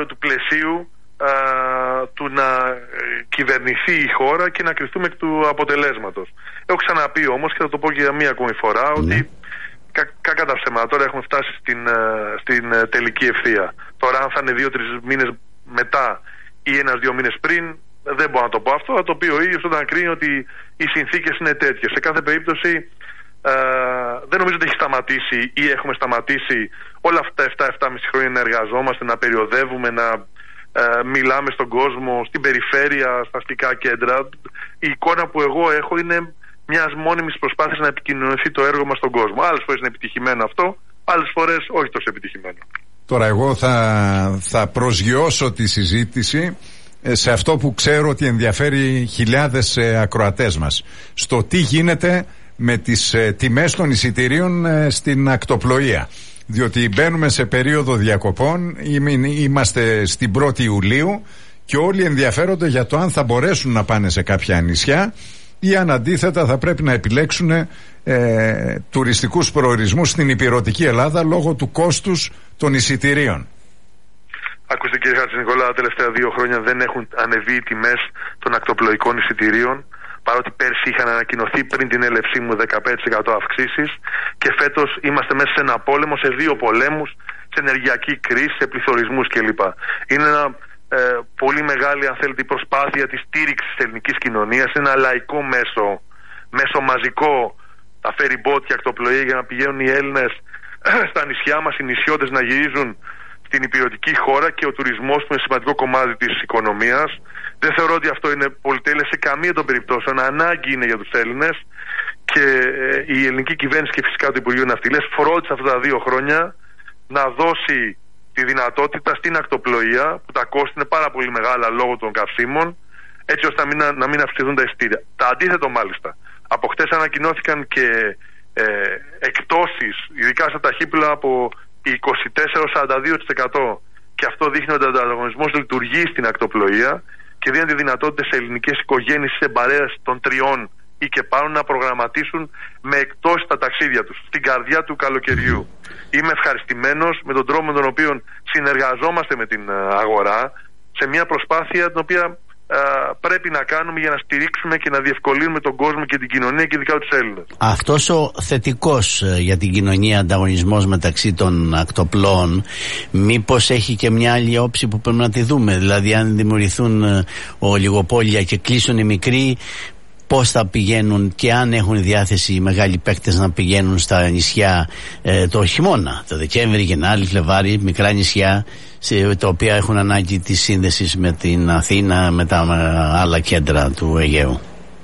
του πλαισίου του να κυβερνηθεί η χώρα και να κριθούμε εκ του αποτελέσματος. Έχω ξαναπεί όμως, και θα το πω και για μία ακόμη φορά, ότι κακά τα ψέματα, τώρα έχουμε φτάσει στην τελική ευθεία. Τώρα αν θα είναι 2-3 μήνες μετά ή 1-2 μήνες πριν, δεν μπορώ να το πω αυτό. Θα το πει ο ίδιος όταν κρίνει ότι οι συνθήκες είναι τέτοιες. Σε κάθε περίπτωση δεν νομίζω ότι έχει σταματήσει ή έχουμε σταματήσει όλα αυτά τα 7-7,5 χρόνια να εργαζόμαστε, να περιοδεύουμε, να μιλάμε στον κόσμο, στην περιφέρεια, στα αστικά κέντρα. Η εικόνα που εγώ έχω είναι μιας μόνιμης προσπάθειας να επικοινωνηθεί το έργο μας στον κόσμο. Άλλες φορές είναι επιτυχημένο αυτό, άλλες φορές όχι τόσο επιτυχημένο. Τώρα εγώ θα προσγειώσω τη συζήτηση σε αυτό που ξέρω ότι ενδιαφέρει χιλιάδες ακροατές μας. Στο τι γίνεται με τις τιμές των εισιτηρίων στην ακτοπλοεία. Διότι μπαίνουμε σε περίοδο διακοπών, είμαστε στην 1η Ιουλίου και όλοι ενδιαφέρονται για το αν θα μπορέσουν να πάνε σε κάποια νησιά ή αν αντίθετα θα πρέπει να επιλέξουν τουριστικούς προορισμούς στην υπηρετική Ελλάδα λόγω του κόστους των εισιτηρίων. Ακούστε κύριε Χατζηνικολά, τα τελευταία 2 χρόνια δεν έχουν ανεβεί οι τιμές των ακτοπλοϊκών εισιτηρίων, παρότι πέρσι είχαν ανακοινωθεί πριν την έλευσή μου 15% αυξήσεις, και φέτος είμαστε μέσα σε ένα πόλεμο, σε 2 πολέμους, σε ενεργειακή κρίση, σε πληθωρισμούς κλπ. Είναι ένα πολύ μεγάλη, αν θέλετε, προσπάθεια της στήριξης της ελληνικής κοινωνίας. Είναι ένα λαϊκό μέσο μαζικό, τα ferry boat και ακτοπλοεία, για να πηγαίνουν οι Έλληνες στα νησιά μας, οι νησιώτες να γυρίζουν στην υπηρετική χώρα, και ο τουρισμός που είναι σημαντικό κομμάτι της οικονομίας. Δεν θεωρώ ότι αυτό είναι πολυτέλεια σε καμία των περιπτώσεων. Ανάγκη είναι για τους Έλληνες, και η ελληνική κυβέρνηση και φυσικά το Υπουργείο Ναυτιλίας φρόντισε αυτά τα 2 χρόνια να δώσει τη δυνατότητα στην ακτοπλοεία, που τα κόστη είναι πάρα πολύ μεγάλα λόγω των καυσίμων, έτσι ώστε να μην αυξηθούν τα εισιτήρια. Τα αντίθετο μάλιστα. Από χτες ανακοινώθηκαν και εκτόσεις, ειδικά στα ταχύπλοα, από 24-42%. Και αυτό δείχνει ότι ο ανταγωνισμός λειτουργεί στην ακτοπλοεία και δίνει τη δυνατότητα σε ελληνικές οικογένειες, σε παρέες των 3 ή και πάνω, να προγραμματίσουν με εκτόσεις τα ταξίδια τους στην καρδιά του καλοκαιριού. Είμαι ευχαριστημένος με τον τρόπο με τον οποίο συνεργαζόμαστε με την αγορά σε μια προσπάθεια την οποία πρέπει να κάνουμε για να στηρίξουμε και να διευκολύνουμε τον κόσμο και την κοινωνία και ειδικά τους Έλληνες. Αυτός ο θετικός για την κοινωνία ανταγωνισμός μεταξύ των ακτοπλώων, μήπως έχει και μια άλλη όψη που πρέπει να τη δούμε? Δηλαδή, αν δημιουργηθούν ολιγοπόλια και κλείσουν οι μικροί, πώς θα πηγαίνουν, και αν έχουν διάθεση οι μεγάλοι παίκτες να πηγαίνουν στα νησιά το χειμώνα, το Δεκέμβρη, Γενάρη, Φλεβάρη, μικρά νησιά τα οποία έχουν ανάγκη της σύνδεσης με την Αθήνα, με τα άλλα κέντρα του Αιγαίου.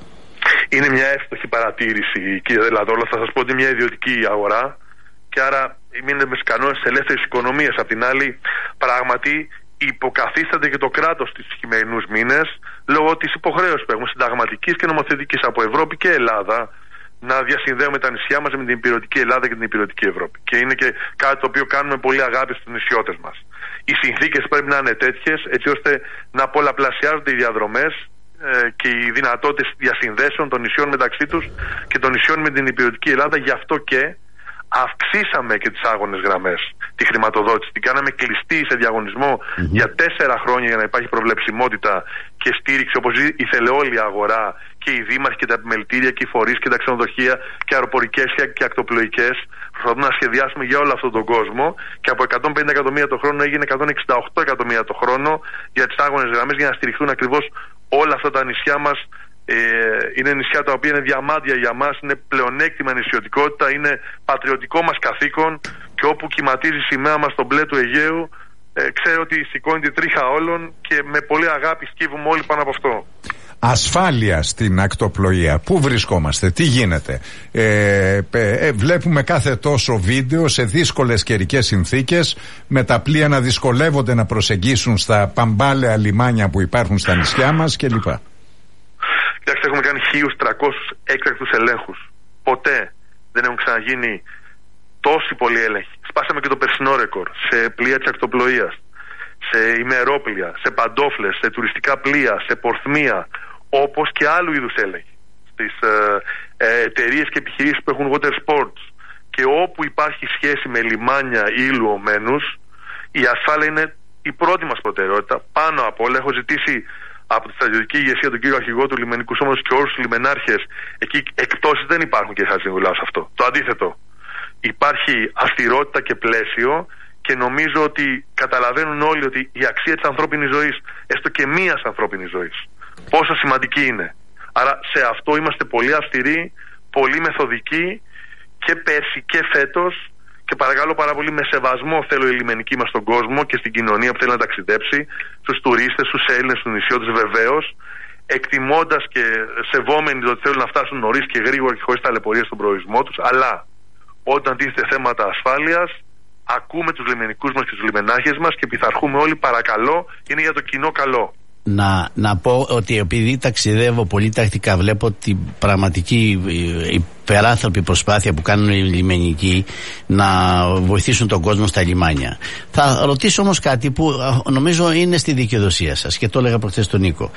Είναι μια εύστοχη παρατήρηση, κύριε Δελαδόλα. Θα σας πω ότι είναι μια ιδιωτική αγορά και άρα είναι με τους κανόνες της ελεύθερης οικονομίας. Απ' την άλλη, πράγματι υποκαθίσταται και το κράτος στις χειμερινούς μήνες λόγω της υποχρέωσης που έχουμε συνταγματικής και νομοθετικής από Ευρώπη και Ελλάδα να διασυνδέουμε τα νησιά μας με την υπηρετική Ελλάδα και την υπηρετική Ευρώπη. Και είναι και κάτι το οποίο κάνουμε πολύ αγάπη στους νησιώτες μας. Οι συνθήκες πρέπει να είναι τέτοιες έτσι ώστε να πολλαπλασιάζονται οι διαδρομές και οι δυνατότητες διασυνδέσεων των νησιών μεταξύ τους και των νησιών με την υπηρετική Ελλάδα. Γι' αυτό και αυξήσαμε και τις άγονες γραμμές, τη χρηματοδότηση. Την κάναμε κλειστή σε διαγωνισμό για 4 χρόνια για να υπάρχει προβλεψιμότητα και στήριξη, όπως ήθελε όλη η αγορά και οι δήμαρχοι και τα επιμελητήρια και οι φορείς και τα ξενοδοχεία και αεροπορικές και ακτοπλοϊκές. Προσπαθούμε να σχεδιάσουμε για όλο αυτόν τον κόσμο και από 150 εκατομμύρια το χρόνο έγινε 168 εκατομμύρια το χρόνο για τις άγονες γραμμές, για να στηριχθούν ακριβώς όλα αυτά τα νησιά μας. Είναι νησιά τα οποία είναι διαμάντια για μας, είναι πλεονέκτημα νησιωτικότητα, είναι πατριωτικό μας καθήκον, και όπου κυματίζει η σημαία μας στο μπλε του Αιγαίου, ξέρω ότι σηκώνει τη τρίχα όλων και με πολύ αγάπη σκύβουμε όλοι πάνω από αυτό. Ασφάλεια στην ακτοπλοεία. Πού βρισκόμαστε, τι γίνεται? Βλέπουμε κάθε τόσο βίντεο σε δύσκολες καιρικές συνθήκες, με τα πλοία να δυσκολεύονται να προσεγγίσουν στα παμπάλαια λιμάνια που υπάρχουν στα νησιά μας κλπ. Κοιτάξτε, έχουμε κάνει 1.300 έκτακτους ελέγχους. Ποτέ δεν έχουν ξαναγίνει τόσοι πολλοί έλεγχοι. Σπάσαμε και το περσινό ρεκόρ σε πλοία της ακτοπλοείας, σε ημερόπλοια, σε παντόφλες, σε τουριστικά πλοία, σε πορθμία, όπως και άλλου είδους έλεγχοι στις εταιρείες και επιχειρήσεις που έχουν water sports. Και όπου υπάρχει σχέση με λιμάνια ή λουωμένους, η ασφάλεια είναι η πρώτη μας προτεραιότητα. Πάνω απ' όλα, έχω ζητήσει από τη στρατιωτική ηγεσία, τον κύριο αρχηγό του Λιμενικού Σώματος και όλους τους λιμενάρχες, εκεί εκπτώσεις δεν υπάρχουν, κύριε Χατζηνικολάου, σε αυτό. Το αντίθετο. Υπάρχει αυστηρότητα και πλαίσιο και νομίζω ότι καταλαβαίνουν όλοι ότι η αξία της ανθρώπινης ζωής, έστω και μίας ανθρώπινης ζωής, πόσο σημαντική είναι. Άρα σε αυτό είμαστε πολύ αυστηροί, πολύ μεθοδικοί και πέρσι και φέτος. Και παρακαλώ πάρα πολύ, με σεβασμό θέλω η λιμενική μας στον κόσμο και στην κοινωνία που θέλει να ταξιδέψει, στους τουρίστες, στους Έλληνες, στους νησιώτες βεβαίως, εκτιμώντας και σεβόμενοι ότι θέλουν να φτάσουν νωρίς και γρήγορα και χωρίς ταλαιπωρία στον προορισμό τους. Αλλά όταν τίθεται θέματα ασφάλειας, ακούμε τους λιμενικούς μας και τους λιμενάρχες μας και πειθαρχούμε όλοι, παρακαλώ, είναι για το κοινό καλό. Να πω ότι επειδή ταξιδεύω πολύ τακτικά, βλέπω την πραγματική υπεράνθρωπη προσπάθεια που κάνουν οι λιμενικοί να βοηθήσουν τον κόσμο στα λιμάνια. Θα ρωτήσω όμως κάτι που νομίζω είναι στη δικαιοδοσία σας και το έλεγα προχθές στον Νίκο.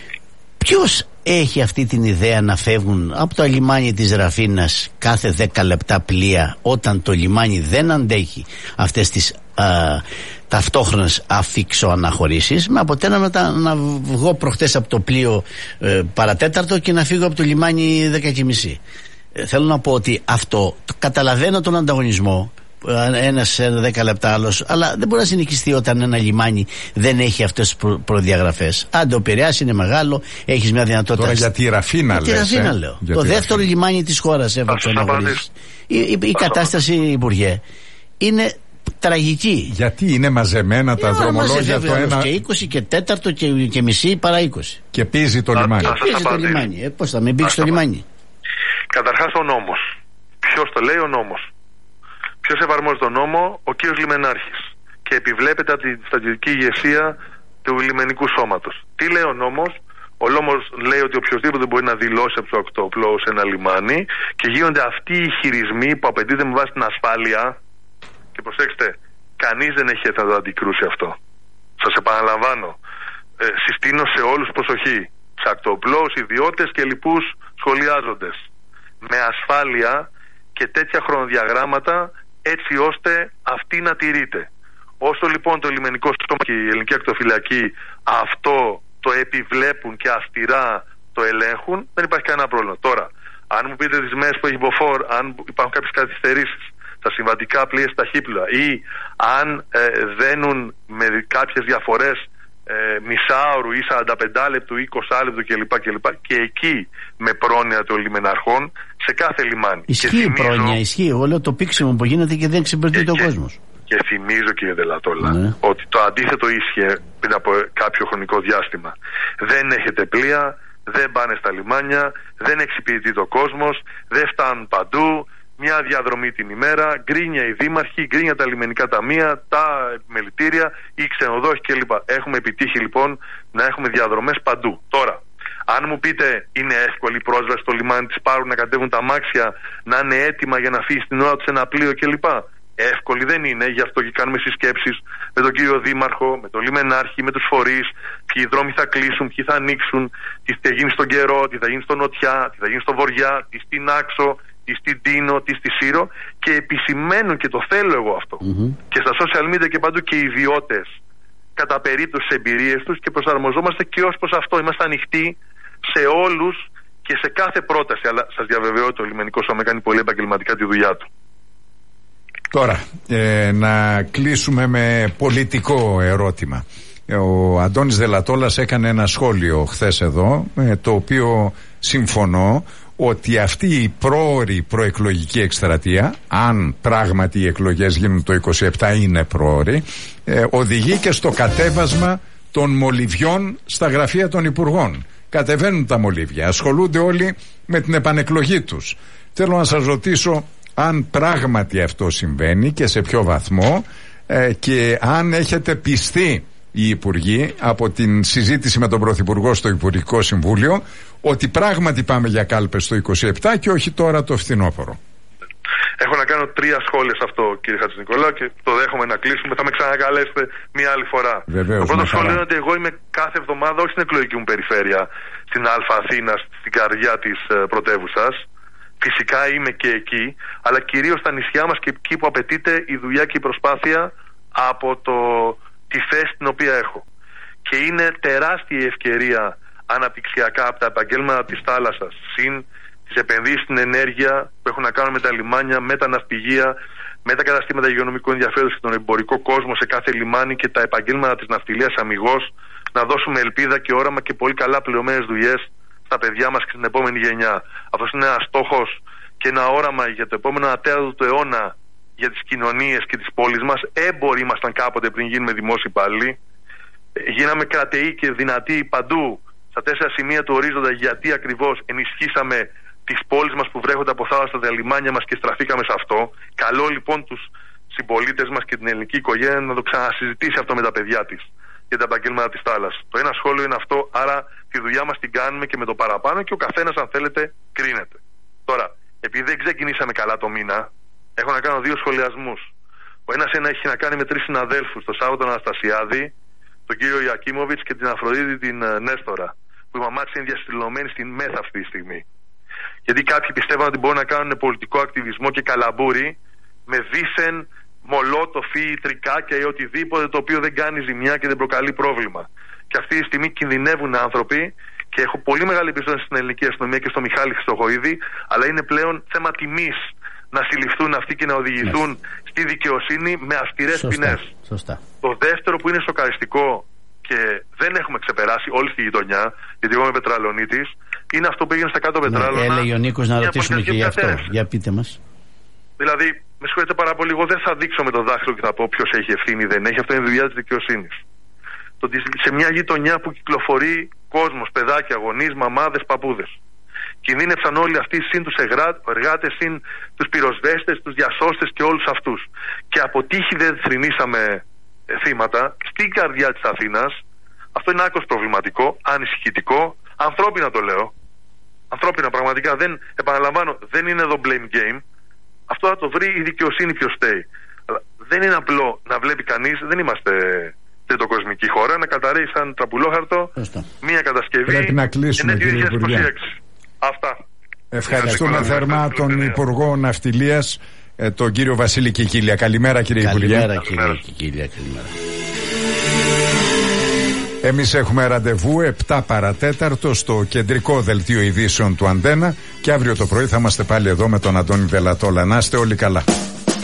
Ποιος έχει αυτή την ιδέα να φεύγουν από το λιμάνι της Ραφίνας κάθε 10 λεπτά πλοία, όταν το λιμάνι δεν αντέχει αυτές τις ταυτόχρονες αφίξω-αναχωρήσεις, με αποτέλεσμα να βγω προχτές από το πλοίο παρατέταρτο και να φύγω από το λιμάνι 10:30. Θέλω να πω ότι αυτό, καταλαβαίνω τον ανταγωνισμό, ένας 10 λεπτά άλλος, αλλά δεν μπορεί να συνοικιστεί όταν ένα λιμάνι δεν έχει αυτές τις προδιαγραφές. Άντε, ο Πειραιάς είναι μεγάλο, έχεις μια δυνατότητα. Τώρα για τη Ραφίνα λες. Για τη Ραφίνα λέω. Το δεύτερο λιμάνι της χώρας έβαλε τον αγωνιστή. Η κατάσταση, Υπουργέ, είναι τραγική. Γιατί είναι μαζεμένα τα δρομολόγια το ένα. Και 20 και 4 και μισή παρά 20. Και πίζει το λιμάνι. Πίζει το λιμάνι. Πώς θα μην πήξει το λιμάνι. Καταρχάς ο νόμος. Ποιος το λέει? Ο νόμος. Ποιος εφαρμόζει τον νόμο? Ο κύριος Λιμενάρχης. Και επιβλέπεται από τη στρατιωτική ηγεσία του λιμενικού σώματος. Τι λέει ο νόμος? Ο νόμος λέει ότι οποιοδήποτε μπορεί να δηλώσει από το ακτοπλό σε ένα λιμάνι και γίνονται αυτοί οι χειρισμοί που απαιτείται με βάση την ασφάλεια. Και προσέξτε, κανείς δεν έχει έρθει να το αντικρούσει αυτό. Σας επαναλαμβάνω. Συστήνω σε όλους προσοχή. Σε ακτοπλώους, ιδιώτες και λοιπούς σχολιάζοντες. Με ασφάλεια και τέτοια χρονοδιαγράμματα, έτσι ώστε αυτή να τηρείται. Όσο λοιπόν το λιμενικό σώμα και η ελληνική ακτοφυλακή αυτό το επιβλέπουν και αυστηρά το ελέγχουν, δεν υπάρχει κανένα πρόβλημα. Τώρα, αν μου πείτε τις μέρες που έχει μποφόρ, αν υπάρχουν κάποιες καθυστερήσεις στα συμβατικά πλοία, στα χύπλα, ή αν δένουν με κάποιες διαφορές μισάωρου ή 45 λεπτού ή 20 λεπτού κλπ. Και εκεί με πρόνοια των λιμεναρχών σε κάθε λιμάνι. Ισχύει η πρόνοια, ισχύει. Εγώ λέω το πίξιμο που γίνεται και δεν εξυπηρετεί ο κόσμος. Και θυμίζω, κύριε Δελατόλα, ότι το αντίθετο ίσχυε πριν από κάποιο χρονικό διάστημα. Δεν έχετε πλοία, δεν πάνε στα λιμάνια, δεν εξυπηρετεί το κόσμος, δεν φτάνουν παντού. Μια διαδρομή την ημέρα, γκρίνια οι δήμαρχοι, γκρίνια τα λιμενικά ταμεία, τα επιμελητήρια, οι ξενοδόχοι κλπ. Έχουμε επιτύχει λοιπόν να έχουμε διαδρομές παντού. Τώρα, αν μου πείτε είναι εύκολη η πρόσβαση στο λιμάνι της Πάρου, να κατέβουν τα αμάξια, να είναι έτοιμα για να φύγει στην ώρα τους ένα πλοίο κλπ. Εύκολη δεν είναι, γι' αυτό και κάνουμε συσκέψεις με τον κύριο Δήμαρχο, με τον λιμενάρχη, με τους φορείς, ποιοι δρόμοι θα κλείσουν, ποιοι θα ανοίξουν, τι θα γίνει στον καιρό, τι θα γίνει στο νοτιά, τι θα γίνει στο βοριά, τι στην Άξο, τι στην Τίνο, τι στη Σύρο, και επισημαίνουν, και το θέλω εγώ αυτό, και στα social media και παντού, και οι ιδιώτες κατά περίπτωση τις εμπειρίες τους, και προσαρμοζόμαστε και ως προς αυτό. Είμαστε ανοιχτοί σε όλους και σε κάθε πρόταση, αλλά σας διαβεβαιώ ότι το λιμενικό σώμα κάνει πολύ επαγγελματικά τη δουλειά του. Τώρα, να κλείσουμε με πολιτικό ερώτημα. Ο Αντώνης Δελατόλας έκανε ένα σχόλιο χθες εδώ, το οποίο συμφωνώ, ότι αυτή η πρόωρη προεκλογική εκστρατεία, αν πράγματι οι εκλογές γίνουν το 27, είναι πρόωρη, οδηγεί και στο κατέβασμα των μολυβιών στα γραφεία των υπουργών. Κατεβαίνουν τα μολύβια, ασχολούνται όλοι με την επανεκλογή τους. Θέλω να σας ρωτήσω αν πράγματι αυτό συμβαίνει και σε ποιο βαθμό, και αν έχετε πιστεί οι υπουργοί από την συζήτηση με τον Πρωθυπουργό στο Υπουργικό Συμβούλιο ότι πράγματι πάμε για κάλπες το 27 και όχι τώρα το φθινόπωρο. Έχω να κάνω 3 σχόλια σε αυτό, κύριε Χατζηνικολάου, και το δέχομαι να κλείσουμε. Θα με ξανακαλέσετε μια άλλη φορά. Βεβαίως, το πρώτο σχόλιο είναι ότι εγώ είμαι κάθε εβδομάδα, όχι στην εκλογική μου περιφέρεια, στην Αλφα Αθήνα, στην καρδιά της πρωτεύουσας. Φυσικά είμαι και εκεί, αλλά κυρίως στα νησιά μας και εκεί που απαιτείται η δουλειά και η προσπάθεια από το τη θέση την οποία έχω. Και είναι τεράστια η ευκαιρία αναπτυξιακά από τα επαγγέλματα της θάλασσας, συν τις επενδύσεις στην ενέργεια που έχουν να κάνουν με τα λιμάνια, με τα ναυπηγεία, με τα καταστήματα υγειονομικού ενδιαφέροντος και τον εμπορικό κόσμο σε κάθε λιμάνι και τα επαγγέλματα της ναυτιλίας αμιγώς, να δώσουμε ελπίδα και όραμα και πολύ καλά πληρωμένες δουλειές στα παιδιά μας και στην επόμενη γενιά. Αυτός είναι ένας στόχος και ένα όραμα για το επόμενο ατέραδο του αιώνα για τις κοινωνίες και τις πόλεις μας. Έμποροι ήμασταν κάποτε πριν γίνουμε δημόσιοι υπάλληλοι. Γίναμε κρατεοί και δυνατοί παντού στα 4 σημεία του ορίζοντα, γιατί ακριβώς ενισχύσαμε τις πόλεις μας που βρέχονται από θάλασσα, τα λιμάνια μας και στραφήκαμε σε αυτό. Καλό λοιπόν τους συμπολίτες μας και την ελληνική οικογένεια να το ξανασυζητήσει αυτό με τα παιδιά της για τα επαγγέλματα της θάλασσας. Το ένα σχόλιο είναι αυτό, άρα τη δουλειά μας την κάνουμε και με το παραπάνω και ο καθένας, αν θέλετε, κρίνεται. Τώρα, επειδή δεν ξεκινήσαμε καλά το μήνα, έχω να κάνω 2 σχολιασμούς. Ο ένας έχει να κάνει με 3 συναδέλφους, τον Σάββατο Αναστασιάδη, τον κύριο Ιακίμοβιτς και την Αφροδίτη την Νέστορα, που η μαμά της είναι διαστηλωμένη στην ΜΕΘ αυτή τη στιγμή. Γιατί κάποιοι πιστεύουν ότι μπορούν να κάνουν πολιτικό ακτιβισμό και καλαμπούρι με δίθεν μολότοφι, τρικάκια ή οτιδήποτε το οποίο δεν κάνει ζημιά και δεν προκαλεί πρόβλημα. Και αυτή τη στιγμή κινδυνεύουν άνθρωποι και έχω πολύ μεγάλη εμπιστοσύνη στην ελληνική αστυνομία και στο Μιχάλη Χριστοχοΐδη, αλλά είναι πλέον θέμα τιμής να συλληφθούν αυτοί και να οδηγηθούν στη δικαιοσύνη με αυστηρές ποινές. Το δεύτερο που είναι σοκαριστικό και δεν έχουμε ξεπεράσει όλη στη γειτονιά, γιατί εγώ είμαι Πετραλονίτης, είναι αυτό που έγινε στα κάτω Πετράλωνα. Έλεγε ο Νίκος να ρωτήσουμε και γι' αυτό. Για πείτε μας. Δηλαδή, με συγχωρείτε πάρα πολύ, εγώ δεν θα δείξω με το δάχτυλο και θα πω ποιος έχει ευθύνη ή δεν έχει. Αυτό είναι δουλειά της δικαιοσύνης. Το ότι σε μια γειτονιά που κυκλοφορεί κόσμος, παιδάκια, γονείς, μαμάδες, παππούδες, κινδύνευσαν όλοι αυτοί συν τους εργάτες, συν τους πυροσβέστες, τους διασώστες και όλους αυτούς. Και από τύχη δεν θρηνήσαμε θύματα στην καρδιά της Αθήνας. Αυτό είναι άκρως προβληματικό, ανησυχητικό, ανθρώπινα το λέω. Ανθρώπινα πραγματικά, δεν, επαναλαμβάνω, δεν είναι εδώ blame game. Αυτό θα το βρει η δικαιοσύνη ποιος φταίει. Αλλά δεν είναι απλό να βλέπει κανείς, δεν είμαστε τριτοκοσμική χώρα, να καταρρέει σαν τραπουλόχαρτο μία κατασκευή. Πρέπει να κλείσουμε, κύριε Υπουργέ. Αυτά. Ευχαριστούμε θερμά τον Υπουργό Ναυτιλίας, τον κύριο Βασίλη Κικίλια. Καλημέρα, κύριε Υπουργέ. Καλημέρα, κύριε Κικίλια. Καλημέρα. Εμείς έχουμε ραντεβού 7 παρατέταρτο στο κεντρικό δελτίο ειδήσεων του Αντένα και αύριο το πρωί θα είμαστε πάλι εδώ με τον Αντώνη Δελατόλα. Να είστε όλοι καλά.